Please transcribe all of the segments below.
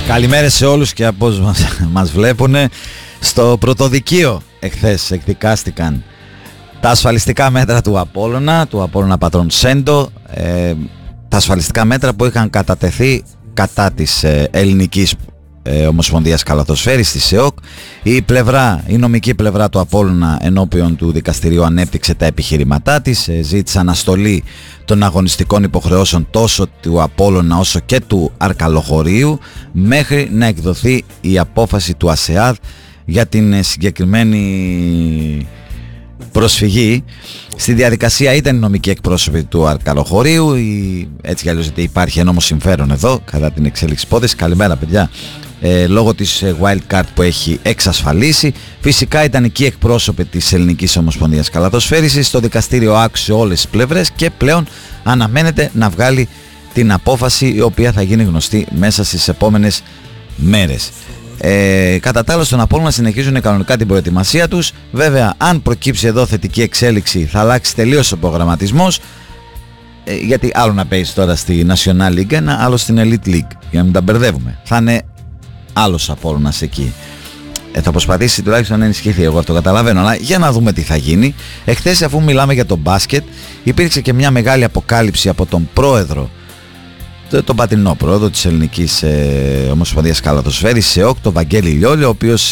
Καλημέρα σε όλους και από όσους μας βλέπουν. Στο πρωτοδικείο εχθές εκδικάστηκαν τα ασφαλιστικά μέτρα του Απόλλωνα Πατρών Σέντο, τα ασφαλιστικά μέτρα που είχαν κατατεθεί κατά της ελληνικής Ομοσπονδίας Καλαθοσφαίρισης, της ΕΟΚ. Η νομική πλευρά του Απόλλωνα ενώπιον του δικαστηρίου ανέπτυξε τα επιχειρηματά της, ζήτησε αναστολή των αγωνιστικών υποχρεώσεων τόσο του Απόλλωνα όσο και του Αρκαλοχωρίου μέχρι να εκδοθεί η απόφαση του ΑΣΕΑΔ για την συγκεκριμένη προσφυγή. Στη διαδικασία ήταν οι νομικοί εκπρόσωποι του Αρκαλοχωρίου, έτσι κι αλλιώς υπάρχει ενόμος συμφέρον εδώ κατά την εξέλιξη υπόθεση. Καλημέρα παιδιά. Λόγω της wild card που έχει εξασφαλίσει. Φυσικά ήταν εκεί εκπρόσωποι της Ελληνικής Ομοσπονδίας Καλαθοσφαίρισης. Το δικαστήριο άκουσε όλες τις πλευρές και πλέον αναμένεται να βγάλει την απόφαση, η οποία θα γίνει γνωστή μέσα στις επόμενες μέρες. Κατά τα άλλα, στον Απόλλωνα συνεχίζουν κανονικά την προετοιμασία τους. Βέβαια, αν προκύψει εδώ θετική εξέλιξη, θα αλλάξει τελείως ο προγραμματισμός, γιατί άλλο να παίζει τώρα στη National League 1, άλλο στην Elite League, για να μην τα μπερδεύουμε. Θα είναι άλλος Απόλλωνας εκεί. Θα προσπαθήσει τουλάχιστον να ενισχυθεί, εγώ αυτό καταλαβαίνω, αλλά για να δούμε τι θα γίνει. Εχθές, αφού μιλάμε για το μπάσκετ, υπήρξε και μια μεγάλη αποκάλυψη από τον πρόεδρο, τον πατρινό πρόεδρο της Ελληνικής Ομοσπονδίας Καλαθοσφαίρισης, ΕΟΚ, τον Βαγγέλη Λιόλιο, ο οποίος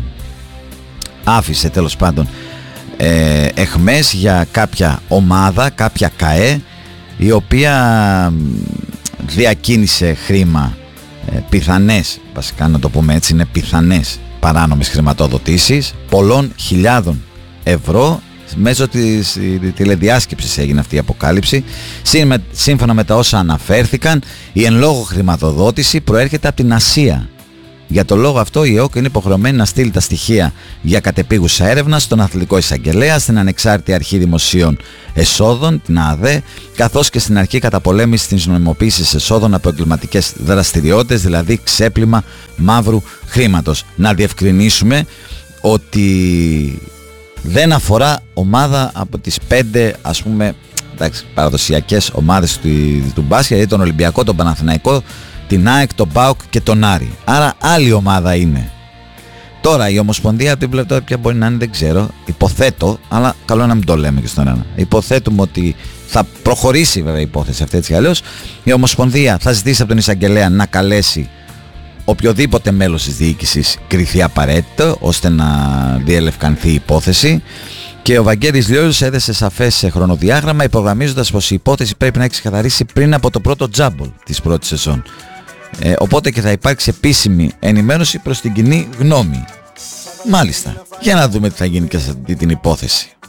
άφησε τέλος πάντων εχμές για κάποια ομάδα, κάποια ΚΑΕ, η οποία διακίνησε χρήμα, πιθανές, βασικά να το πούμε έτσι, είναι πιθανές παράνομες χρηματοδοτήσεις πολλών χιλιάδων ευρώ. Μέσω της τηλεδιάσκεψης έγινε αυτή η αποκάλυψη. Σύμφωνα με τα όσα αναφέρθηκαν, η εν λόγω χρηματοδότηση προέρχεται από την Ασία. Για τον λόγο αυτό, η ΕΟΚ είναι υποχρεωμένη να στείλει τα στοιχεία για κατεπίγουσα έρευνα στον Αθλητικό Εισαγγελέα, στην Ανεξάρτητη Αρχή Δημοσίων Εσόδων, την ΑΔΕ, καθώς και στην Αρχή Καταπολέμησης της Νομιμοποίησης Εσόδων από εγκληματικές δραστηριότητες, δηλαδή ξέπλυμα μαύρου χρήματος. Να διευκρινίσουμε ότι δεν αφορά ομάδα από τις 5, ας πούμε, παραδοσιακές ομάδες του μπάσκετ, δηλαδή τον Ολυμπιακό, τον Παναθηναϊκό, την ΑΕΚ, τον ΠΑΟΚ και τον Άρη. Άρα άλλη ομάδα είναι. Τώρα η Ομοσπονδία, ποια μπορεί να είναι δεν ξέρω, υποθέτω, αλλά καλό να μην το λέμε και στον ένα. Υποθέτουμε ότι θα προχωρήσει βέβαια η υπόθεση αυτή, έτσι κι αλλιώς. Η Ομοσπονδία θα ζητήσει από τον Εισαγγελέα να καλέσει οποιοδήποτε μέλος της διοίκησης κριθεί απαραίτητο ώστε να διελευκανθεί η υπόθεση, και ο Βαγγέλης Λιόλιος έδεσε σαφές χρονοδιάγραμμα, υπογραμμίζοντας πως η υπόθεση πρέπει να έχει ξεκαθαρίσει πριν από το πρώτο τζάμπολ της πρώτης σεζόν. Οπότε και θα υπάρξει επίσημη ενημέρωση προς την κοινή γνώμη. Μάλιστα, για να δούμε τι θα γίνει και σε αυτή την υπόθεση.